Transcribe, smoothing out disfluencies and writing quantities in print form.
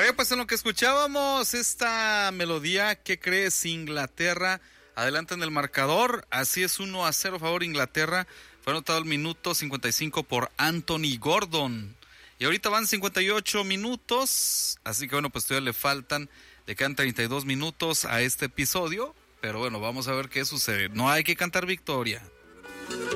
Oye, pues en lo que escuchábamos esta melodía, ¿qué crees? Inglaterra adelante en el marcador, así es 1-0 favor Inglaterra, fue anotado el minuto 55 por Anthony Gordon, y ahorita van 58 minutos, así que bueno, pues todavía le quedan 32 minutos a este episodio, pero bueno, vamos a ver qué sucede, no hay que cantar victoria.